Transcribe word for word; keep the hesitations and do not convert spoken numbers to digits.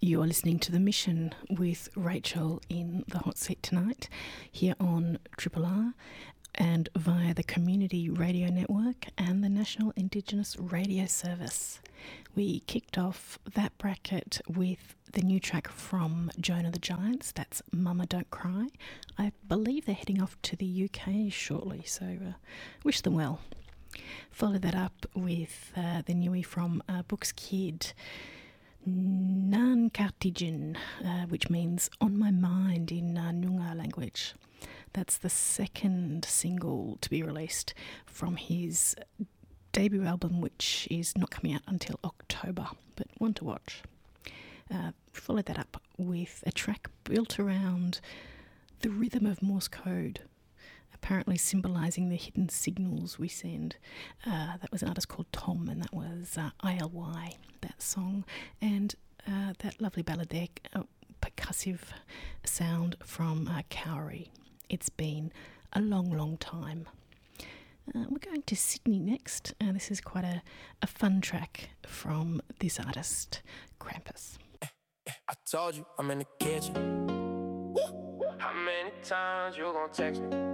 You're listening to The Mission with Rachel in the hot seat tonight here on Triple R and via the Community Radio Network and the National Indigenous Radio Service. We kicked off that bracket with the new track from Jonah the Giants, that's Mama Don't Cry. I believe they're heading off to the U K shortly, so uh, wish them well. Follow that up with uh, the newie from uh, Books Kid, Nan Kartijin, uh, which means on my mind in uh, Noongar language. That's the second single to be released from his debut album, which is not coming out until October, but one to watch. Uh, follow that up with a track built around the rhythm of Morse code, apparently symbolising the hidden signals we send. Uh, that was an artist called Tom, and that was uh, I L Y, that song. And uh, that lovely ballad there, uh, percussive sound from uh, Cowrie. It's been a long, long time. Uh, we're going to Sydney next. Uh, this is quite a, a fun track from this artist, Krampus. I told you I'm in the kitchen. How many times you gonna text me?